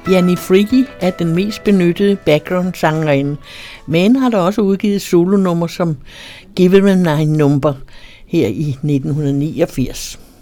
Janni Freaky er den mest benyttede background-sangerinde, men har da også udgivet solonummer som Give Me My Number her i 1989.